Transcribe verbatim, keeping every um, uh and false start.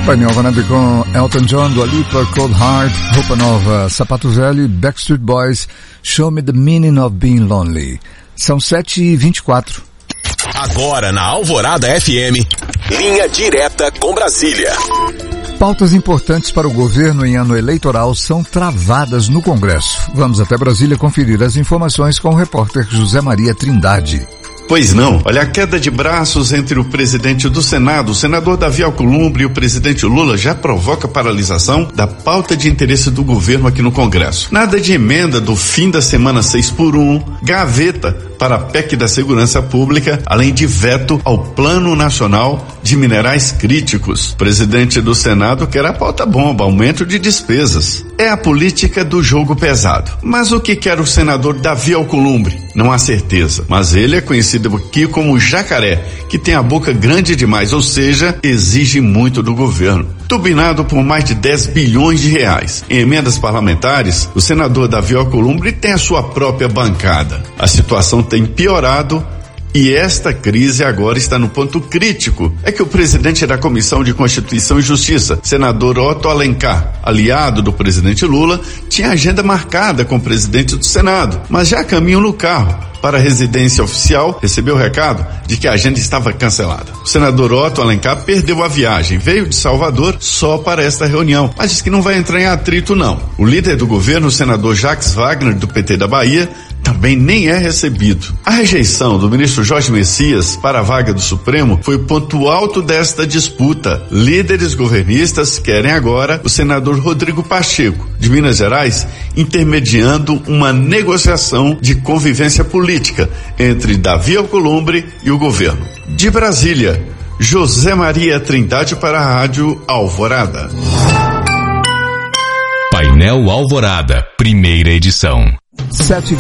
Painel Alvorada com Elton John, Dua Lipa, Cold Heart, Roupa Nova, Sapato Velho, Backstreet Boys, Show Me the Meaning of Being Lonely. São sete e vinte e quatro. Agora na Alvorada F M, linha direta com Brasília. Pautas importantes para o governo em ano eleitoral são travadas no Congresso. Vamos até Brasília conferir as informações com o repórter José Maria Trindade. Pois não, olha, a queda de braços entre o presidente do Senado, o senador Davi Alcolumbre, e o presidente Lula já provoca paralisação da pauta de interesse do governo aqui no Congresso. Nada de emenda do fim da semana seis por um, gaveta para a P E C da Segurança Pública, além de veto ao Plano Nacional de Minerais Críticos. O presidente do Senado quer a pauta bomba, aumento de despesas. É a política do jogo pesado. Mas o que quer o senador Davi Alcolumbre? Não há certeza, mas ele é conhecido aqui como jacaré, que tem a boca grande demais, ou seja, exige muito do governo. Turbinado por mais de dez bilhões de reais em emendas parlamentares, o senador Davi Alcolumbre tem a sua própria bancada. A situação tem piorado e esta crise agora está no ponto crítico. É que o presidente da Comissão de Constituição e Justiça, senador Otto Alencar, aliado do presidente Lula, tinha agenda marcada com o presidente do Senado, mas já a caminho no carro para a residência oficial, recebeu o recado de que a agenda estava cancelada. O senador Otto Alencar perdeu a viagem, veio de Salvador só para esta reunião, mas diz que não vai entrar em atrito não. O líder do governo, o senador Jacques Wagner, do P T da Bahia, também nem é recebido. A rejeição do ministro Jorge Messias para a vaga do Supremo foi o ponto alto desta disputa. Líderes governistas querem agora o senador Rodrigo Pacheco, de Minas Gerais, intermediando uma negociação de convivência política entre Davi Alcolumbre e o governo. De Brasília, José Maria Trindade para a Rádio Alvorada. Painel Alvorada, primeira edição. sete